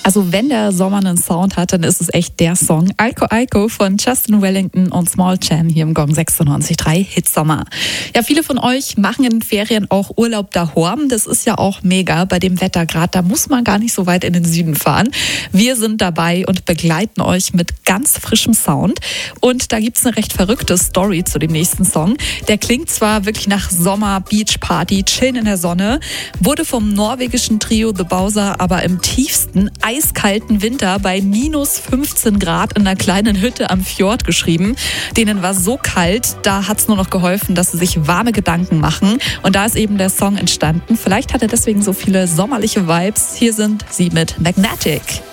Also wenn der Sommer einen Sound hat, dann ist es echt der Song Aiko Aiko von Justin Wellington und Small Chan hier im Gong 96.3 Hitsommer. Ja, viele von euch machen in den Ferien auch Urlaub daheim. Das ist ja auch mega bei dem Wettergrad. Da muss man gar nicht so weit in den Süden fahren. Wir sind dabei und begleiten euch mit ganz frischem Sound. Und da gibt's eine recht verrückte Story zu dem nächsten Song. Der klingt zwar wirklich nach Sommer, Beachparty, Chillen in der Sonne, wurde vom norwegischen Trio The Bowser aber im tiefsten eiskalten Winter bei minus 15 Grad in einer kleinen Hütte am Fjord geschrieben. Denen war so kalt, da hat's nur noch geholfen, dass sie sich warme Gedanken machen. Und da ist eben der Song entstanden. Vielleicht hat er deswegen so viele sommerliche Vibes. Hier sind sie mit Magnetic.